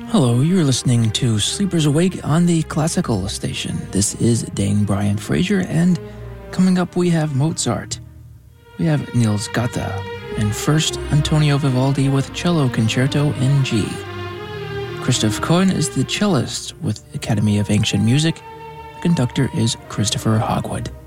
Hello, you're listening to Sleepers Awake on the Classical Station. This is Dane Bryant Fraser, and coming up we have Mozart. We have Niels Gade, and first Antonio Vivaldi with Cello Concerto in G. Christoph Cohen is the cellist with Academy of Ancient Music. The conductor is Christopher Hogwood.